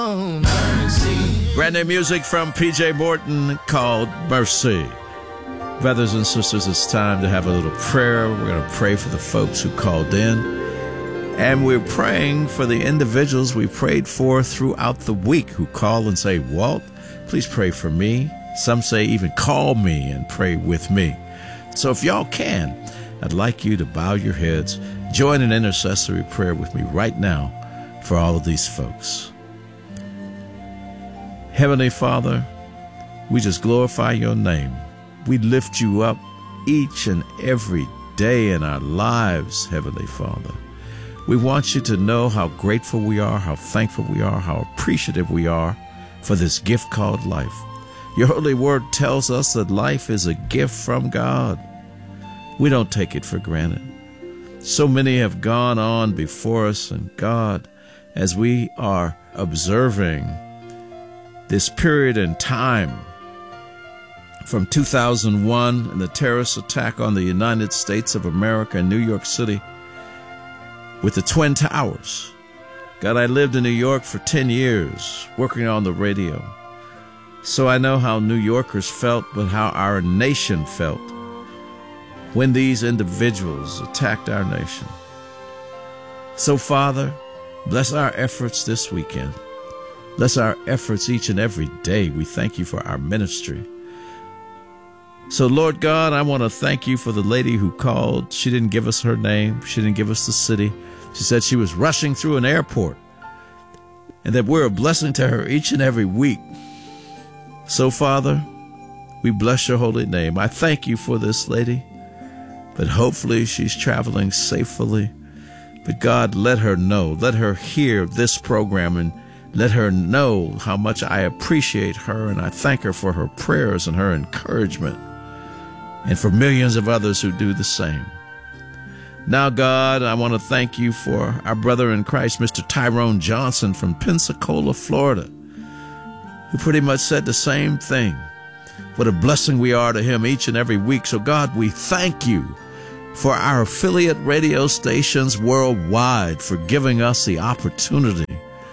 Brand new music from PJ Morton called Mercy. Brothers and sisters, it's time to have a little prayer. We're going to pray for the folks who called in. And we're praying for the individuals we prayed for throughout the week who call and say, Walt, please pray for me. Some say even call me and pray with me. So if y'all can, I'd like you to bow your heads, join an intercessory prayer with me right now for all of these folks. Heavenly Father, we just glorify your name. We lift you up each and every day in our lives, Heavenly Father. We want you to know how grateful we are, how thankful we are, how appreciative we are for this gift called life. Your holy word tells us that life is a gift from God. We don't take it for granted. So many have gone on before us, and God, as we are observing this period in time from 2001 and the terrorist attack on the United States of America in New York City with the Twin Towers. God, I lived in New York for 10 years working on the radio. So I know how New Yorkers felt, but how our nation felt when these individuals attacked our nation. So, Father, bless our efforts this weekend. Bless our efforts each and every day. We thank you for our ministry. So, Lord God, I want to thank you for the lady who called. She didn't give us her name. She didn't give us the city. She said she was rushing through an airport and that we're a blessing to her each and every week. So, Father, we bless your holy name. I thank you for this lady, but hopefully she's traveling safely. But God, let her know, let her hear this program and let her know how much I appreciate her, and I thank her for her prayers and her encouragement, and for millions of others who do the same. Now, God, I want to thank you for our brother in Christ, Mr. Tyrone Johnson from Pensacola, Florida, who pretty much said the same thing. What a blessing we are to him each and every week. So, God, we thank you for our affiliate radio stations worldwide for giving us the opportunity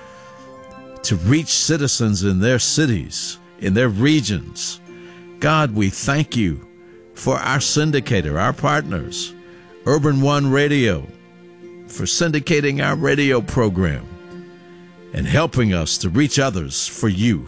to reach citizens in their cities, in their regions. God, we thank you for our syndicator, our partners, Urban One Radio, for syndicating our radio program and helping us to reach others for you.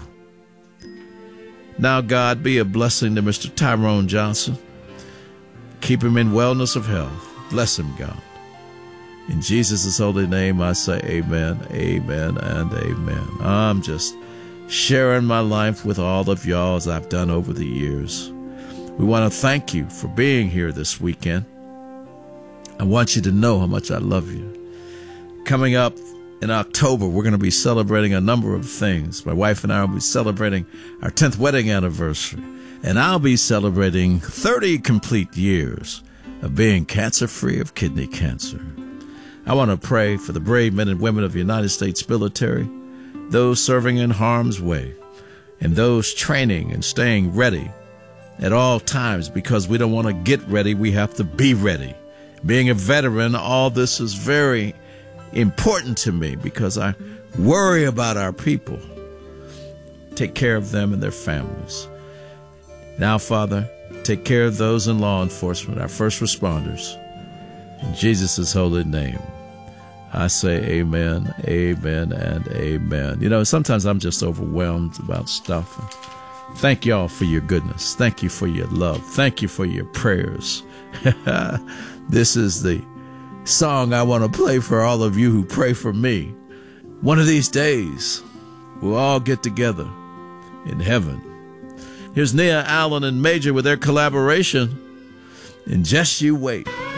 Now, God, be a blessing to Mr. Tyrone Johnson. Keep him in wellness of health. Bless him, God. In Jesus' holy name, I say amen, amen, and amen. I'm just sharing my life with all of y'all as I've done over the years. We want to thank you for being here this weekend. I want you to know how much I love you. Coming up in October, we're going to be celebrating a number of things. My wife and I will be celebrating our 10th wedding anniversary, and I'll be celebrating 30 complete years of being cancer-free of kidney cancer. I want to pray for the brave men and women of the United States military, those serving in harm's way, and those training and staying ready at all times, because we don't want to get ready, we have to be ready. Being a veteran, all this is very important to me because I worry about our people. Take care of them and their families. Now, Father, take care of those in law enforcement, our first responders. In Jesus' holy name, I say amen, amen, and amen. You know, sometimes I'm just overwhelmed about stuff. Thank y'all for your goodness. Thank you for your love. Thank you for your prayers. This is the song I want to play for all of you who pray for me. One of these days, we'll all get together in heaven. Here's Nia Allen and Major with their collaboration in Just You Wait.